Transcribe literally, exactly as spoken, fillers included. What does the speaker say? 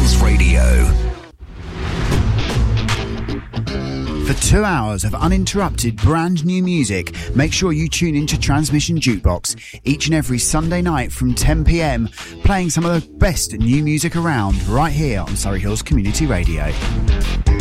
Hills Radio. For two hours of uninterrupted brand new music, make sure you tune into Transmission Jukebox each and every Sunday night from ten p.m, playing some of the best new music around right here on Surrey Hills Community Radio.